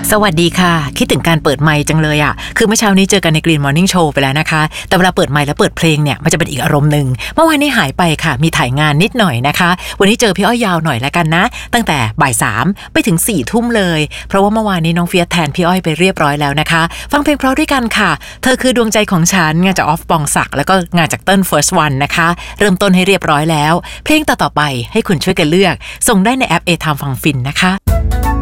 สวัสดีค่ะคิดถึงการเปิดไมค์จังเลยอ่ะคือเมื่อเช้านี้เจอกันใน Green Morning Show ไปแล้วนะคะแต่เวลาเปิดไมค์แล้วเปิดเพลงเนี่ยมันจะเป็นอีกอารมณ์หนึ่งเมื่อวานนี้หายไปค่ะมีถ่ายงานนิดหน่อยนะคะวันนี้เจอพี่อ้อยยาวหน่อยแล้วกันนะตั้งแต่บ่าย 3ไปถึง 4 ทุ่มเลยเพราะว่าเมื่อวานนี้น้องเฟียสแทนพี่อ้อยไปเรียบร้อยแล้วนะคะฟังเพลงเพราะด้วยกันค่ะเธอคือดวงใจของฉันงานจากออฟปองศักดิ์แล้วก็งานจากเติ้ล First One นะคะเริ่มต้นให้เรียบร้อยแล้วเพลงต่อๆไปให้คุณช่วยกันเลือกส่งได้ในแอป A Time ฟังฟินนะคะ